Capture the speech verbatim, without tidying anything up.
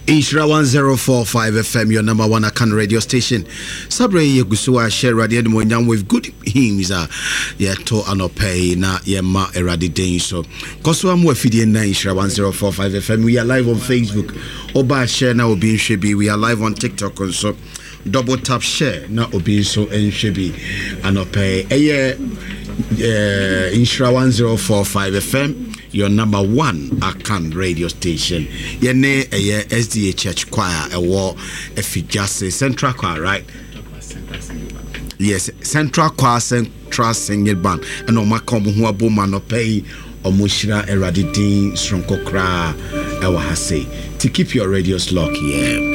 Inshira one oh four point five F M, your number one Akan radio station. Sabre Yegusua share radio Mwanyam with good hymns. Yeah, to anopay na yeah ma eradi den so. Koso amu afidi na Inshira one oh four point five F M. We are live on Facebook. Oba share na obi shebi. We are live on TikTok also. Double tap share na obi so en shebi anopay. Eye Inshira one oh four point five F M. Your number one Akan radio station. Your name a S D A Church Choir, a war, a Fijase Central Choir, right? Yes, Central Choir, Central Singing Band. And on my common who are boman or pay or Mushra eradidin, Stronko Kra, Ewa Hase. To keep your radios locked, yeah.